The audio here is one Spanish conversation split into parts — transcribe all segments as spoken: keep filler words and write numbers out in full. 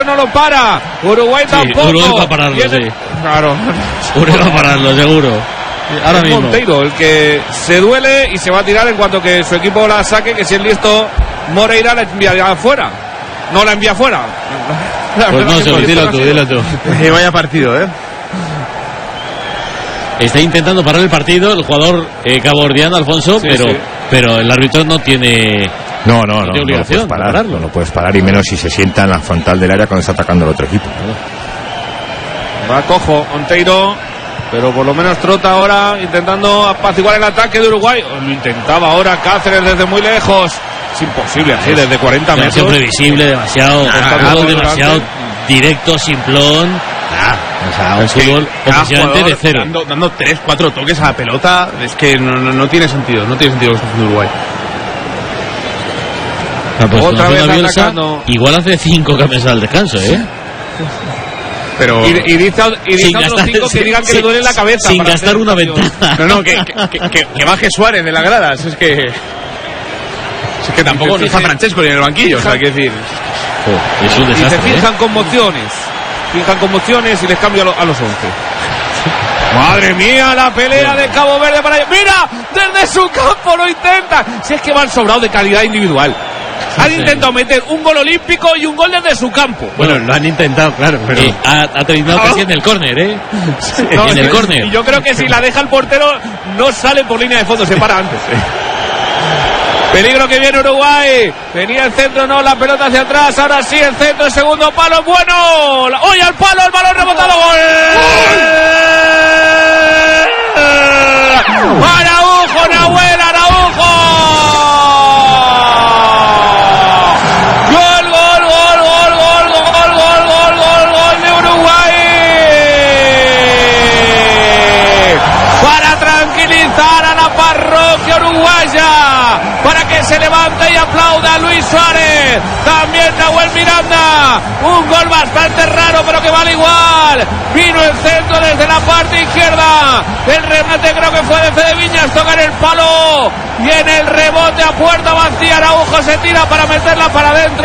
No lo para, Uruguay sí, tampoco. Uruguay va a pararlo, Viene... sí. Claro. Uruguay va a pararlo, seguro. Ahora es mismo. Monteiro el que se duele y se va a tirar en cuanto que su equipo la saque, que si es listo, Moreira la envía afuera. No la envía afuera. Pues no, se dilo tú, dilo tú. Eh, vaya partido, ¿eh? Está intentando parar el partido el jugador eh, cabordiano, Alfonso, sí, pero, sí. pero el árbitro no tiene... No, no, no, no, no lo puedes parar, no lo puedes parar, y menos si se sienta en la frontal del área cuando está atacando el otro equipo. Va cojo Monteiro, pero por lo menos trota ahora intentando apaciguar el ataque de Uruguay. Lo intentaba ahora Cáceres desde muy lejos. Es imposible así, desde cuarenta metros. Demasiado previsible, demasiado, ah, fútbol demasiado directo, simplón. Ah, o sea, un fútbol oficialmente de cero. Dando, dando tres, cuatro toques a la pelota, es que no, no, no tiene sentido, no tiene sentido lo que está haciendo Uruguay. Pues otra vez atacando. Igual hace cinco cambios al descanso, ¿eh? Pero y, y dice, y dice a otros cinco que digan que sin, le duele la cabeza sin gastar una ventana. No, no, que, que, que, que baje Suárez de las gradas. Es que es que tampoco no está Francesco ni en el banquillo, o sea, hay que decir. Oh, es un desastre, y se fijan ¿eh? conmociones, fijan conmociones y les cambio a, lo, a los once. Madre mía, la pelea de Cabo Verde para allá. Mira, desde su campo lo intenta. Si es que van sobrados de calidad individual. Han sí. intentado meter un gol olímpico y un gol desde su campo. Bueno, lo han intentado, claro, pero eh, ha, ha terminado no. casi en el córner, ¿eh? Sí, no, en el córner. Y yo creo que si la deja el portero, no sale por línea de fondo, se para antes. Sí. Peligro que viene Uruguay. Venía el centro, no, la pelota hacia atrás. Ahora sí, el centro, el segundo palo, bueno. Oye, al palo, el balón rebotado. ¡Gol! ¡Gol! ¡Araujo, Nahuel, Araujo! ¡Gol, gol, gol, gol, gol, gol, gol, gol, gol, gol de Uruguay! Para tranquilizar a la parroquia uruguaya, para que se levante y aplauda a Luis Suárez, también Nahuel Miranda. Un gol bastante raro, pero que vale igual. Vino el centro desde la parte izquierda, el remate creo que fue de Fede Viñas, toca en el palo y en el rebote a puerta vacía Araujo se tira para meterla para adentro.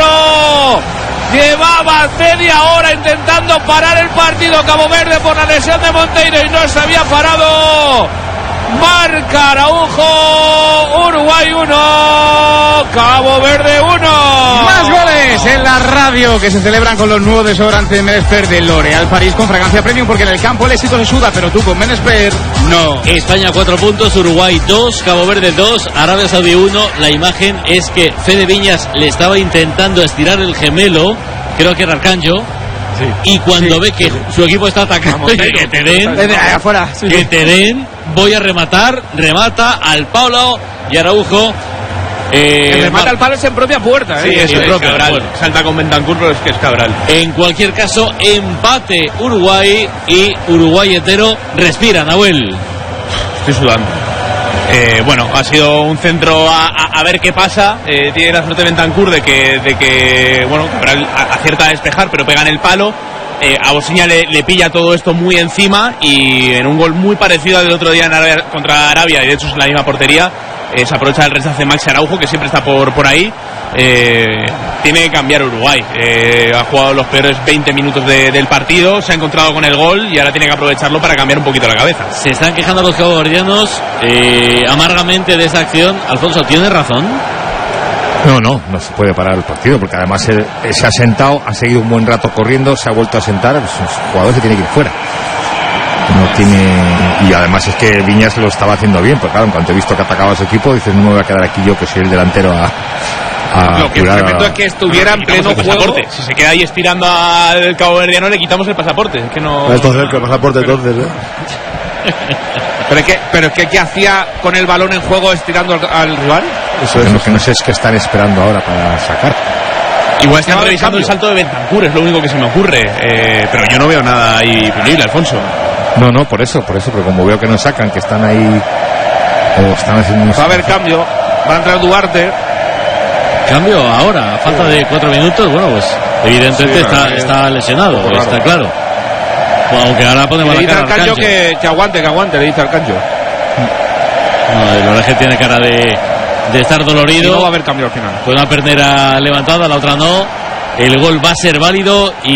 Llevaba media hora intentando parar el partido Cabo Verde por la lesión de Monteiro y no se había parado. Marca Araujo, Uruguay uno, Cabo Verde uno. Más goles en la radio que se celebran con los nuevos desodorantes de Menesper de L'Oréal París con fragancia premium, porque en el campo el éxito se suda, pero tú con Menesper no. España cuatro puntos, Uruguay dos, Cabo Verde dos, Arabia Saudí uno. La imagen es que Fede Viñas le estaba intentando estirar el gemelo, creo que era Arcanjo. Sí. Y cuando sí, ve que sí. su equipo está atacando, y que te den, de ahí afuera, sí. que te den, voy a rematar, remata al palo y Araujo. Eh, el remata al palo es en propia puerta, ¿eh? Sí, eso es, propia, Cabral. Bueno. Salta con Bentancur, pero es que es Cabral. En cualquier caso, empate Uruguay y Uruguay entero respira, Nahuel. Estoy sudando. Eh, bueno, ha sido un centro a, a, a ver qué pasa. Eh, tiene la suerte de Bentancur de que, de que bueno, Cabral acierta a despejar, pero pega en el palo. Eh, a Bosiña le, le pilla todo esto muy encima y en un gol muy parecido al del otro día en Arabia, contra Arabia, y de hecho es en la misma portería, eh, se aprovecha el rechace de Maxi Araujo, que siempre está por, por ahí. Eh, tiene que cambiar Uruguay. Eh, ha jugado los peores veinte minutos de, del partido, se ha encontrado con el gol y ahora tiene que aprovecharlo para cambiar un poquito la cabeza. Se están quejando los caboverdianos eh, amargamente de esa acción. Alfonso, ¿tiene razón? No, no, no se puede parar el partido, porque además él, él se ha sentado, ha seguido un buen rato corriendo, se ha vuelto a sentar, pues el jugador se tiene que ir fuera. No tiene, y además es que Viñas lo estaba haciendo bien, porque claro, en cuanto he visto que atacaba a su equipo, dices, no me voy a quedar aquí yo, que soy el delantero, a, a lo que es tremendo a... es que estuviera en pleno juego. Si se queda ahí estirando al caboverdiano, le quitamos el pasaporte. Es que no... Entonces, el pasaporte, pero... entonces, ¿eh? Pero es que, pero es que ¿qué hacía con el balón en juego estirando al, al rival? Eso es lo que no sé, es que están esperando ahora para sacar. Igual están revisando el salto de Bentancur, es lo único que se me ocurre. Eh, pero yo no veo nada ahí punible, Alfonso. No, no, por eso, por eso, pero como veo que no sacan, que están ahí o están haciendo unos... Va a haber cambio, va a entrar Duarte. Cambio ahora, a falta de cuatro minutos, bueno, pues evidentemente sí, está, eh, está lesionado, pues está claro. Aunque ahora podemos le dice al Arcanjo que, que aguante, que aguante, le dice al Arcanjo. No, el Oreje tiene cara de, de estar dolorido. Y no va a haber cambio al final. Pues una pernera levantada, la otra no. el gol va a ser válido y